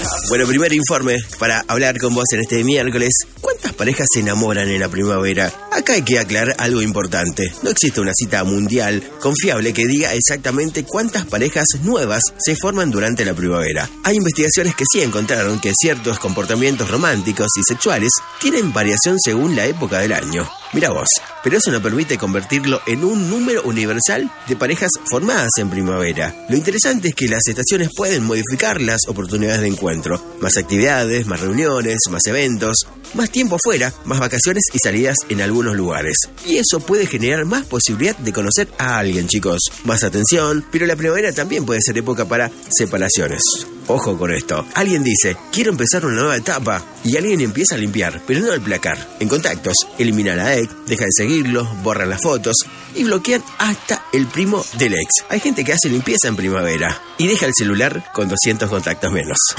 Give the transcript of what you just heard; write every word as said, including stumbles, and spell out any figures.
Bueno, primer informe para hablar con vos en este miércoles. ¿Cuántas parejas se enamoran en la primavera? Acá hay que aclarar algo importante. No existe una cita mundial confiable que diga exactamente cuántas parejas nuevas se forman durante la primavera. Hay investigaciones que sí encontraron que ciertos comportamientos románticos y sexuales tienen variación según la época del año. Mira vos, pero eso no permite convertirlo en un número universal de parejas formadas en primavera. Lo interesante es que las estaciones pueden modificar las oportunidades de encuentro. Más actividades, más reuniones, más eventos, más tiempo fuera, más vacaciones y salidas en algunos lugares. Y eso puede generar más posibilidad de conocer a alguien, chicos. Más atención, pero la primavera también puede ser época para separaciones. Ojo con esto. Alguien dice, quiero empezar una nueva etapa, y alguien empieza a limpiar, pero no el placar. En contactos, elimina la ex, deja de seguirlo, borra las fotos y bloquean hasta el primo del ex. Hay gente que hace limpieza en primavera y deja el celular con doscientos contactos menos.